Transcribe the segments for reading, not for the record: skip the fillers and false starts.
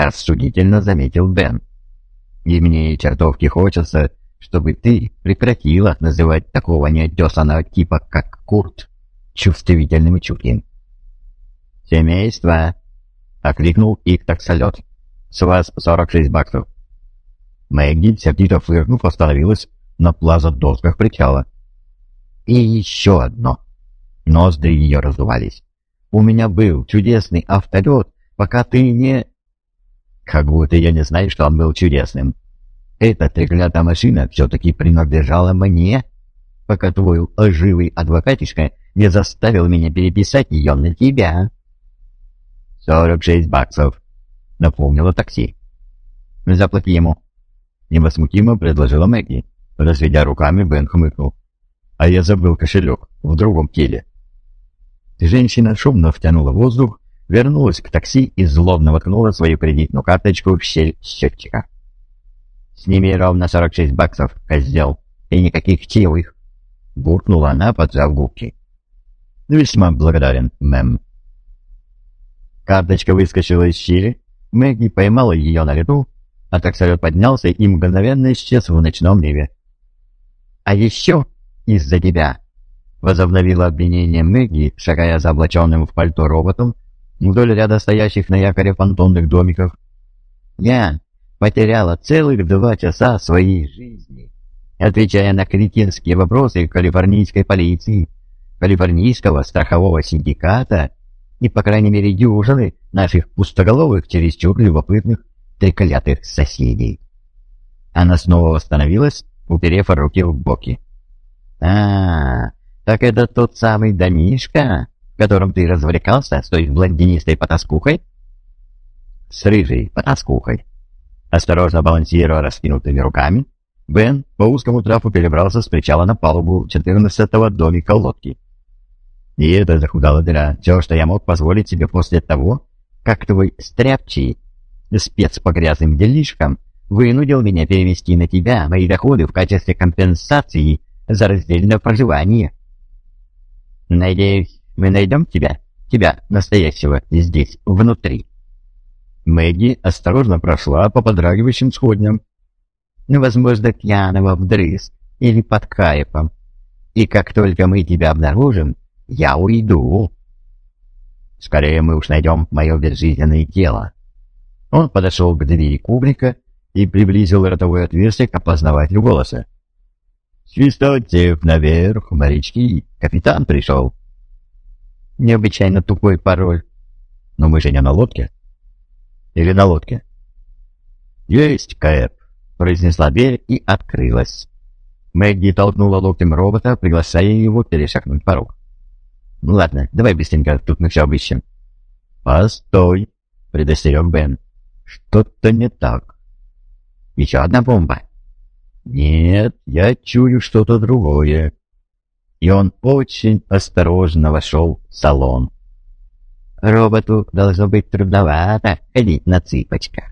рассудительно заметил Бен. «И мне чертовки хочется, чтобы ты прекратила называть такого неотесанного типа, как Курт, чувствительным и чутким». «Семейство!» — окликнул их таксолет. «С вас 46 баксов». Мэгги, сердито фыркнув, остановилась на плаза-досках причала. «И еще одно». Ноздри ее раздувались. «У меня был чудесный автолет, пока ты не...» «Как будто я не знаю, что он был чудесным. Эта треклятая машина все-таки принадлежала мне, пока твой лживый адвокатишка не заставил меня переписать ее на тебя». 46 баксов, напомнило такси. «Заплати ему», — невозмутимо предложила Мэгги. Разведя руками, Бен хмыкнул. «А я забыл кошелек в другом теле». Женщина шумно втянула воздух, вернулась к такси и злобно воткнула свою кредитную карточку в щель счетчика. «Сними ровно 46 баксов, козел, и никаких чаевых», — буркнула она, поджав губки. «Весьма благодарен, мэм». Карточка выскочила из щели, Мэгги поймала ее на лету, а таксолет поднялся и мгновенно исчез в ночном небе. «А еще из-за тебя», — возобновила обвинение Мэгги, шагая за облаченным в пальто роботом вдоль ряда стоящих на якоре понтонных домиков. «Я потеряла целых 2 часа своей жизни, отвечая на кретинские вопросы калифорнийской полиции, калифорнийского страхового синдиката и, по крайней мере, дюжины наших пустоголовых, чересчур любопытных, треклятых соседей». Она снова восстановилась, уперев руки в боки. Так это тот самый домишко, в котором ты развлекался с той блондинистой потаскухой?» «С рыжей потаскухой». Осторожно балансируя раскинутыми руками, Бен по узкому трапу перебрался с причала на палубу 14-го домика лодки. «И это захудала дыра, все, что я мог позволить себе после того, как твой стряпчий спец по грязным делишкам вынудил меня перевести на тебя мои доходы в качестве компенсации за раздельное проживание. Надеюсь, мы найдем тебя настоящего, здесь, внутри». Мэгги осторожно прошла по подрагивающим сходням. «Возможно, пьяного вдрызг или под кайфом. И как только мы тебя обнаружим, я уйду». «Скорее мы уж найдем мое безжизненное тело». Он подошел к двери кубрика и приблизил ротовое отверстие к опознавателю голоса. «Свистайте наверх, морячки, капитан пришел». Необычайно тупой пароль. «Но мы же не на лодке». «Или на лодке?» «Есть, Кэп», — произнесла дверь и открылась. Мэгги толкнула локтем робота, приглашая его перешагнуть порог. «Ну ладно, давай быстренько, тут мы все обыщем». «Постой», — предостерег Бен. «Что-то не так». «Еще одна бомба?» «Нет, я чую что-то другое». И он очень осторожно вошел в салон. «Роботу должно быть трудновато ходить на цыпочках».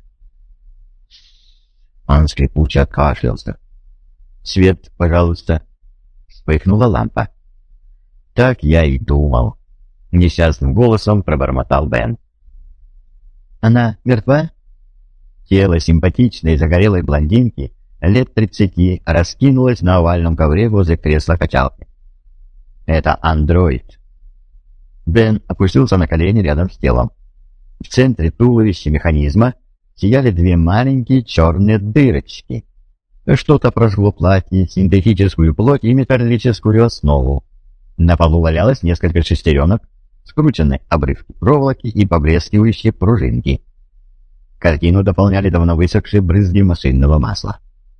Он скрипуче откашлялся. «Свет, пожалуйста». Вспыхнула лампа. «Так я и думал», — несчастным голосом пробормотал Бен. «Она мертва?» Тело симпатичной загорелой блондинки лет 30 раскинулось на овальном ковре возле кресла-качалки. «Это андроид». Бен опустился на колени рядом с телом. В центре туловища механизма сияли 2 маленькие черные дырочки. Что-то прожгло платье, синтетическую плоть и металлическую основу. На полу валялось несколько шестеренок, скрученные обрывки проволоки и поблескивающие пружинки. Картину дополняли давно высохшие брызги машинного масла.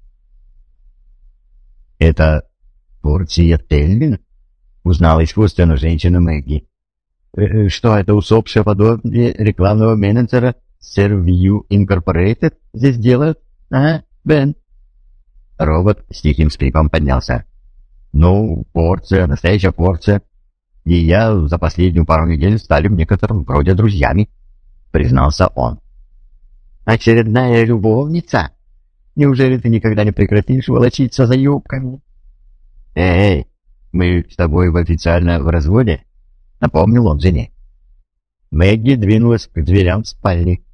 «Это порция Тельвин?» — узнала искусственную женщину Мэгги. «Что это усопшее подобие рекламного менеджера Serviu Incorporated здесь делают? А, Бен?» Робот с тихим скрипом поднялся. «Ну, порция, настоящая порция. И я за последнюю пару недель стали в некотором роде друзьями», — признался он. «Очередная любовница? Неужели ты никогда не прекратишь волочиться за юбками?» «Эй, мы с тобой официально в разводе», — напомнил он жене. Мэгги двинулась к дверям спальни.